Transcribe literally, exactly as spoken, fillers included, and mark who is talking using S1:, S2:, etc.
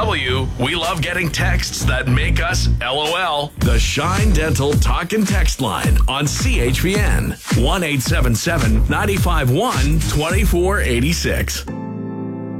S1: W, we love getting texts that make us LOL. The Shine Dental Talk and Text Line on C H P N. one eight seven seven, nine five one, two four eight six.